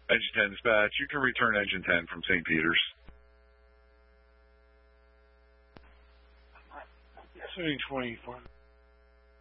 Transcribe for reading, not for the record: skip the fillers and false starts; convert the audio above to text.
Engine 10 dispatch, you can return Engine 10 from St. Peter's. Shooting 24.